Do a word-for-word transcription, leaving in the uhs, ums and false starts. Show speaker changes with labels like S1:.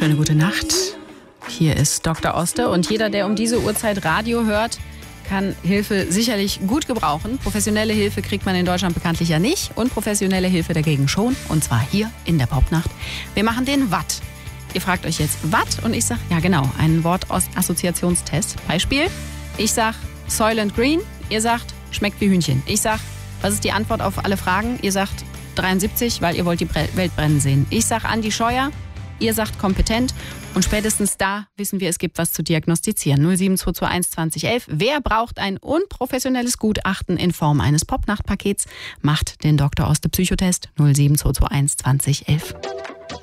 S1: Schöne gute Nacht. Hier ist Doktor Oste und jeder, der um diese Uhrzeit Radio hört, kann Hilfe sicherlich gut gebrauchen. Professionelle Hilfe kriegt man in Deutschland bekanntlich ja nicht und professionelle Hilfe dagegen schon. Und zwar hier in der Popnacht. Wir machen den Watt. Ihr fragt euch jetzt Watt und ich sage, ja genau, einen Wortassoziationstest. Beispiel, ich sage Soylent Green, ihr sagt, schmeckt wie Hühnchen. Ich sage, was ist die Antwort auf alle Fragen? Ihr sagt dreiundsiebzig, weil ihr wollt die Welt brennen sehen. Ich sage Andi Scheuer, ihr sagt kompetent. Und spätestens da wissen wir, es gibt was zu diagnostizieren. null sieben zwei zwei eins zwanzig elf. Wer braucht ein unprofessionelles Gutachten in Form eines Popnachtpakets? Macht den Doktor Oste Psychotest null sieben zwei zwei eins zwanzig elf.